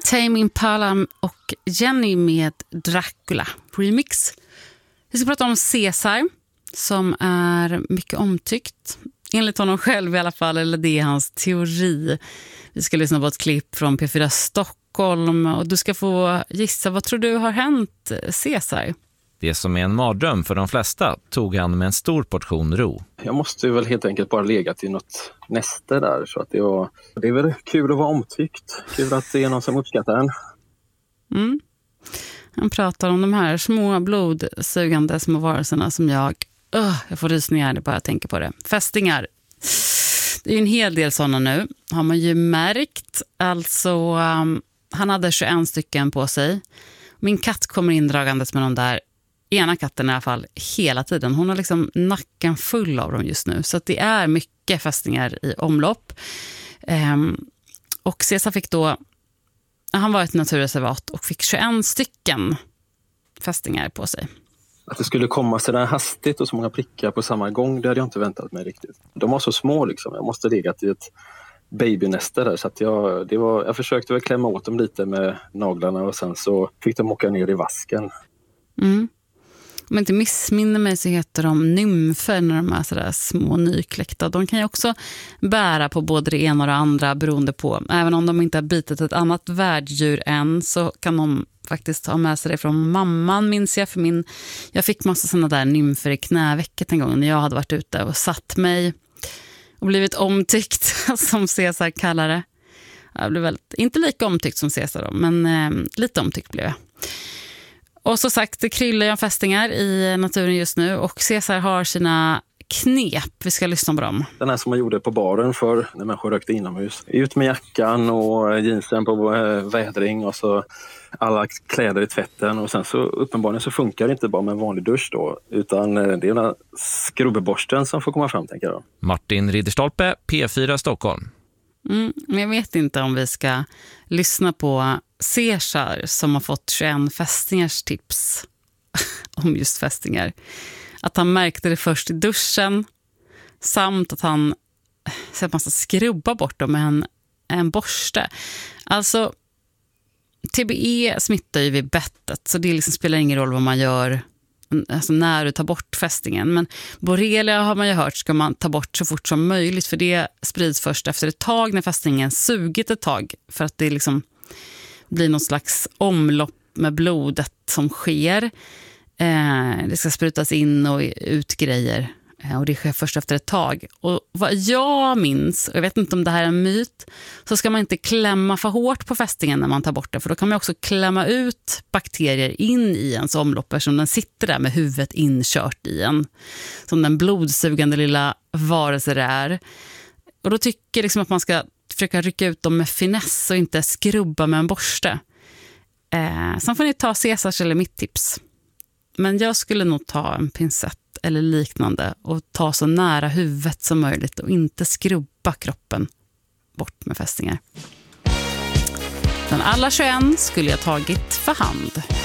Tame Impala och Jenny med Dracula remix. Vi ska prata om Caesar som är mycket omtyckt. Enligt honom själv i alla fall, eller det är hans teori. Vi ska lyssna på ett klipp från P4 Stockholm och du ska få gissa, vad tror du har hänt Caesar? Det som är en mardröm för de flesta tog han med en stor portion ro. Jag måste väl helt enkelt bara legat i något näste där. Så att det är väl kul att vara omtyckt. Kul att det är någon som uppskattar en. Mm. Han pratar om de här små blodsugande små varelserna som jag får rysningar bara jag tänker på det. Fästingar. Det är ju en hel del sådana nu. Har man ju märkt. Alltså, han hade 21 stycken på sig. Min katt kommer indragandes med de där. Ena katten i alla fall hela tiden. Hon har liksom nacken full av dem just nu. Så att det är mycket fästingar i omlopp. Och Caesar fick då... Han var ett naturreservat och fick 21 stycken fästingar på sig. Att det skulle komma så där hastigt och så många prickar på samma gång, det hade jag inte väntat mig riktigt. De var så små liksom. Jag måste legat i ett babynäste där. Så att jag försökte väl klämma åt dem lite med naglarna och sen så fick de åka ner i vasken. Mm. Om jag inte missminner mig så heter de nymfer när de är sådär små nykläckta. De kan ju också bära på både det ena och det andra beroende på. Även om de inte har bitit ett annat värddjur än så kan de faktiskt ha med sig det från mamman, minns jag. Jag fick massa sådana där nymfer i knävecket en gång när jag hade varit ute och satt mig och blivit omtyckt som Caesar kallar det. Jag blev inte lika omtyckt som Caesar då, men lite omtyckt blev jag. Och så sagt, det kryllar ju fästingar i naturen just nu och Caesar har sina knep. Vi ska lyssna på dem. Den här som man gjorde på baren för när människor rökte inomhus. Ut med jackan och jeansen på vädring och så alla kläder i tvätten. Och sen så uppenbarligen så funkar det inte bara med en vanlig dusch då. Utan det är den här skrubbeborsten som får komma fram, tänker jag. Martin Ridderstolpe, P4 Stockholm. Men jag vet inte om vi ska lyssna på Caesar som har fått 21 fästingars tips om just fästingar. Att han märkte det först i duschen samt att man ska skrubba bort dem med en borste. Alltså, TBE smittar ju vid bettet så det liksom spelar ingen roll vad man gör alltså när du tar bort fästingen. Men borrelia har man ju hört ska man ta bort så fort som möjligt för det sprids först efter ett tag när fästingen sugit ett tag för att det liksom blir någon slags omlopp med blodet som sker. Det ska sprutas in och ut grejer och det sker först efter ett tag. Och vad jag minns, och jag vet inte om det här är en myt, så ska man inte klämma för hårt på fästingen när man tar bort det. För då kan man också klämma ut bakterier in i ens omlopp som den sitter där med huvudet inkört i en. Som den blodsugande lilla varelse det är. Och då tycker jag liksom att man ska försöka rycka ut dem med finess och inte skrubba med en borste. Sen får ni ta Caesars eller mitt tips. Men jag skulle nog ta en pincett eller liknande och ta så nära huvudet som möjligt och inte skrubba kroppen bort med fästingar. Men alla 21 skulle jag tagit för hand.